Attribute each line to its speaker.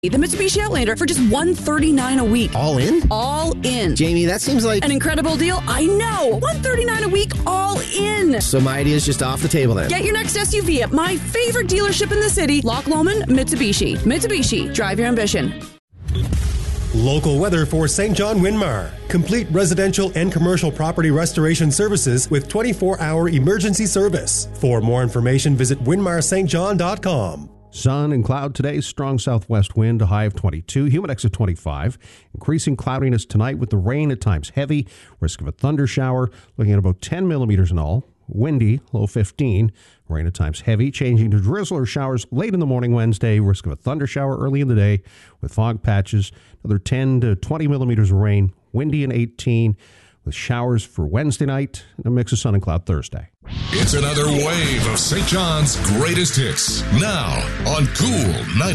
Speaker 1: The Mitsubishi Outlander for just $139 a week.
Speaker 2: All in?
Speaker 1: All in.
Speaker 2: Jamie, that seems like
Speaker 1: An incredible deal? I know. $139 a week, all in.
Speaker 2: So my idea is just off the table then.
Speaker 1: Get your next SUV at my favorite dealership in the city, Loch Lomond Mitsubishi. Mitsubishi, drive your ambition.
Speaker 3: Local weather for St. John Winmar. Complete residential and commercial property restoration services with 24-hour emergency service. For more information, visit winmarstjohn.com.
Speaker 4: Sun and cloud today, strong southwest wind, a high of 22, humidex of 25. Increasing cloudiness tonight with the rain at times heavy, risk of a thunder shower, looking at about 10 millimeters in all. Windy, low 15, rain at times heavy, changing to drizzle or showers late in the morning Wednesday, risk of a thunder shower early in the day with fog patches, another 10 to 20 millimeters of rain, windy and 18, with showers for Wednesday night and a mix of sun and cloud Thursday.
Speaker 5: It's another wave of St. John's greatest hits, now on Cool 90.